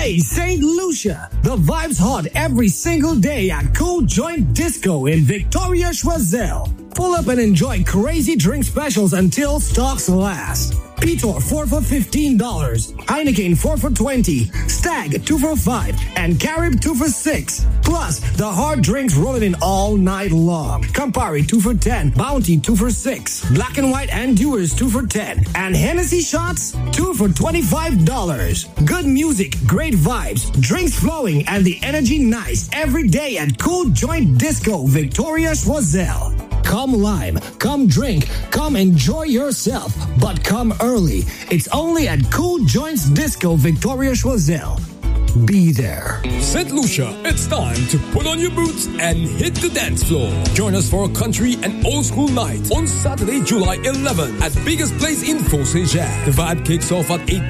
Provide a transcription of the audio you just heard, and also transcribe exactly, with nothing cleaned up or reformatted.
Hey, Saint Lucia! The vibe's hot every single day at Cool Joint Disco in Victoria, Choiseul. Pull up and enjoy crazy drink specials until stocks last. Pitor four for fifteen dollars, Heineken four for twenty, Stag two for five, and Carib two for six. Plus, the hard drinks rolling in all night long. Campari two for ten, Bounty two for six, Black and White and Dewar's two for ten, and Hennessy shots two for twenty-five dollars. Good music, great vibes, drinks flowing, and the energy nice every day at Cool Joint Disco, Victoria, Choiseul. Come lime, come drink, come enjoy yourself, but come early. It's only at Cool Joints Disco, Victoria, Choiseul. Be there. Saint Lucia, it's time to put on your boots and hit the dance floor. Join us for a country and old school night on Saturday, July eleventh at Biggest Place in Fort Saint Jacques. The vibe kicks off at eight